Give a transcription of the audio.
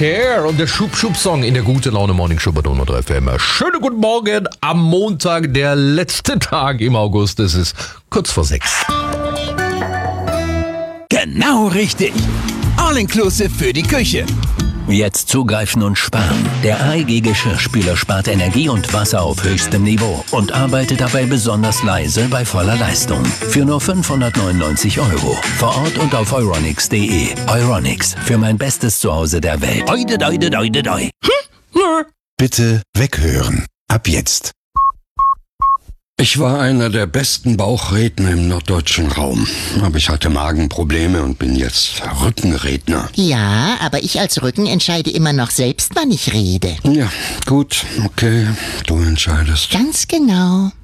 Cher und der Schub-Schub-Song in der Gute-Laune-Morning-Show bei Donau 3 FM. Schönen guten Morgen am Montag, der letzte Tag im August. Es ist kurz vor 6. Genau richtig. All-inclusive für die Küche. Jetzt zugreifen und sparen. Der AEG Geschirrspüler spart Energie und Wasser auf höchstem Niveau und arbeitet dabei besonders leise bei voller Leistung. Für nur 599 €. Vor Ort und auf euronics.de. Euronics, für mein bestes Zuhause der Welt. Oide, doide, doide, doi. Bitte weghören. Ab jetzt. Ich war einer der besten Bauchredner im norddeutschen Raum. Aber ich hatte Magenprobleme und bin jetzt Rückenredner. Ja, aber ich als Rücken entscheide immer noch selbst, wann ich rede. Ja, gut, okay, du entscheidest. Ganz genau.